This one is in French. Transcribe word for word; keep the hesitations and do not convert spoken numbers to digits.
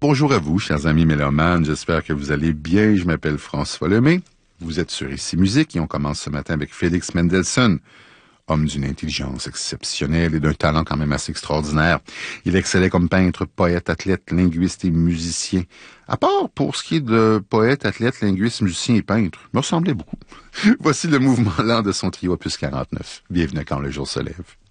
Bonjour à vous, chers amis mélomanes, j'espère que vous allez bien. Je m'appelle François Lemay. Vous êtes sur Ici Musique et on commence ce matin avec Félix Mendelssohn, homme d'une intelligence exceptionnelle et d'un talent quand même assez extraordinaire. Il excellait comme peintre, poète, athlète, linguiste et musicien. À part pour ce qui est de poète, athlète, linguiste, musicien et peintre, il me ressemblait beaucoup. Voici le mouvement lent de son trio opus quarante-neuf. Bienvenue quand le jour se lève.